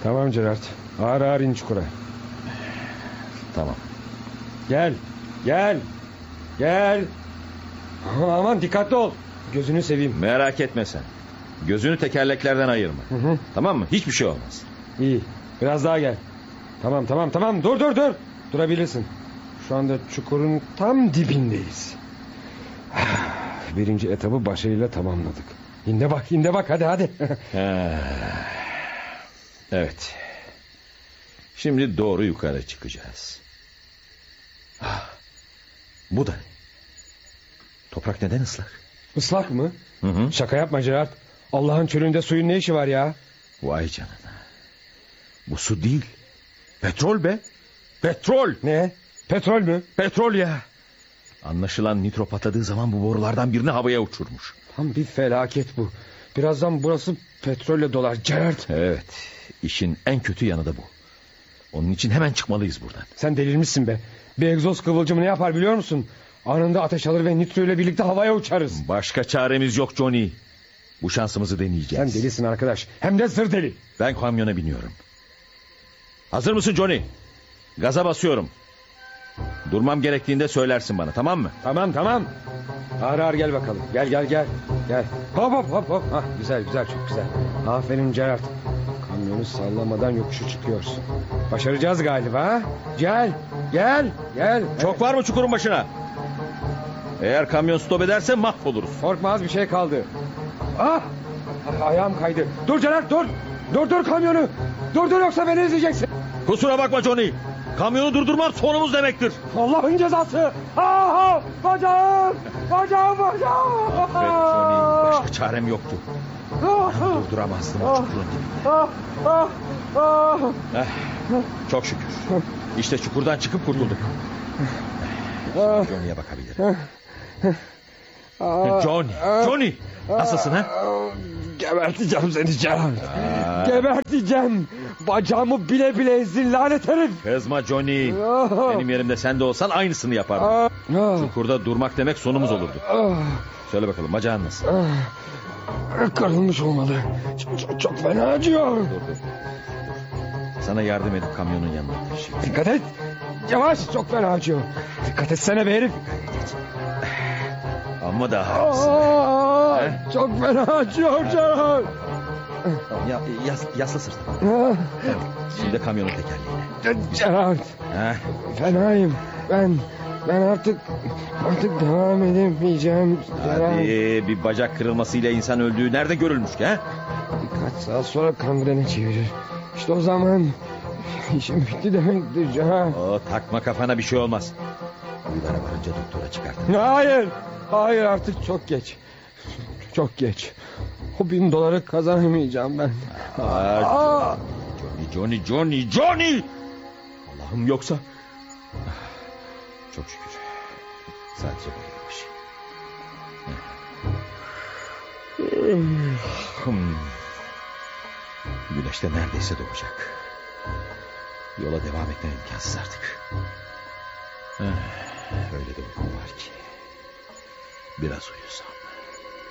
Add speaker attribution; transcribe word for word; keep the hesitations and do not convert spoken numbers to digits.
Speaker 1: Tamam Gerard. Ağır ağır in çukura.
Speaker 2: Tamam.
Speaker 1: Gel. Gel. Gel. Aman dikkatli ol. Gözünü seveyim.
Speaker 2: Merak etme sen. Gözünü tekerleklerden ayırma.
Speaker 1: Hı hı.
Speaker 2: Tamam mı? Hiçbir şey olmaz.
Speaker 1: İyi. Biraz daha gel. Tamam tamam tamam. Dur dur dur. Durabilirsin. Şu anda çukurun tam dibindeyiz. Birinci etabı başarıyla tamamladık. İnde bak, inde bak, hadi hadi.
Speaker 2: Evet. Şimdi doğru yukarı çıkacağız. Bu da ne? Toprak neden ıslak?
Speaker 1: Islak mı?
Speaker 2: Hı hı.
Speaker 1: Şaka yapma Gerard. Allah'ın çölünde suyun ne işi var ya?
Speaker 2: Vay canına. Bu su değil. Petrol be. Petrol.
Speaker 1: Ne? Petrol mü?
Speaker 2: Petrol ya. Anlaşılan nitro patladığı zaman bu borulardan birini havaya uçurmuş.
Speaker 1: Tam bir felaket bu. Birazdan burası petrolle dolar Gerard.
Speaker 2: Evet. İşin en kötü yanı da bu. Onun için hemen çıkmalıyız buradan.
Speaker 1: Sen delirmişsin be. Bir egzoz kıvılcımı ne yapar biliyor musun? Anında ateş alır ve nitro ile birlikte havaya uçarız.
Speaker 2: Başka çaremiz yok Johnny. Bu şansımızı deneyeceğiz.
Speaker 1: Sen delisin arkadaş. Hem de zır deli.
Speaker 2: Ben kamyona biniyorum. Hazır mısın Johnny? Gaza basıyorum. Durmam gerektiğinde söylersin bana, tamam mı?
Speaker 1: Tamam tamam. Ağır ağır gel bakalım. Gel gel gel. Gel. Hop hop hop hop. Hah, güzel güzel, çok güzel. Aferin Gerard. Kamyonu sallamadan yokuşu çıkıyorsun. Başaracağız galiba. Ha? Gel. Gel. Gel.
Speaker 2: Çok var mı çukurun başına? Eğer kamyon stop ederse mahvoluruz.
Speaker 1: Korkma, az bir şey kaldı. Ah! Ah, ayağım kaydı. Dur Gerard dur. Dur dur kamyonu. Dur dur yoksa beni ezeceksin.
Speaker 2: Kusura bakma Johnny. Kamyonu durdurmam sonumuz demektir.
Speaker 1: Allah'ın cezası. Ah! Bacağım! Bacağım bacağım!
Speaker 2: Affet Johnny. Başka çarem yoktu. Ben durduramazdım o çukurun dibinde.
Speaker 1: Ah! Ah! Ah!
Speaker 2: Eh, çok şükür. İşte çukurdan çıkıp kurtulduk.
Speaker 1: Ah!
Speaker 2: Johnny'ye bakabilirim.
Speaker 1: Ah!
Speaker 2: Johnny, Johnny. Nasılsın ha?
Speaker 1: Geberteceğim seni Gerard. Geberteceğim. Bacağımı bile bile ezdin lanet herif.
Speaker 2: Kızma Johnny.
Speaker 1: Ah!
Speaker 2: Benim yerimde sen de olsan aynısını yapardın.
Speaker 1: Ah! Ah!
Speaker 2: Çukurda durmak demek sonumuz olurdu.
Speaker 1: Ah!
Speaker 2: Söyle bakalım, bacağın nasıl?
Speaker 1: Ah! Kırılmış olmalı. Çok, çok, çok fena acıyor.
Speaker 2: Dur dur. Sana yardım edip kamyonun yanına taşıyayım.
Speaker 1: Dikkat et. Yavaş, çok fena acıyor. Dikkat etsene be herif.
Speaker 2: Ama daha haklısın.
Speaker 1: Aa, çok fena acıyor Gerard.
Speaker 2: Ya, yas, yasla sırtını.
Speaker 1: Ah,
Speaker 2: Tamam. Şimdi kamyonun tekerleğine.
Speaker 1: Gerard,
Speaker 2: Heh.
Speaker 1: fenayım. Ben ben artık artık devam edemeyeceğim. Gerard.
Speaker 2: Hadi, bir bacak kırılmasıyla insan öldüğü nerede görülmüş ki ha?
Speaker 1: Birkaç saat sonra kangrene çevirir. İşte o zaman işim bitti demektir Gerard.
Speaker 2: O takma kafana, bir şey olmaz. Uylara varınca doktora çıkartın.
Speaker 1: Hayır. Hayır, artık çok geç. Çok geç. O bin doları kazanamayacağım ben.
Speaker 2: Aa, Johnny, Johnny, Johnny, Johnny! Allah'ım, yoksa... Çok şükür. Sadece bayılmış. Hmm. Güneş de neredeyse doğacak. Yola devam etmem imkansız artık. Öyle de uykum var ki. Biraz uyusam.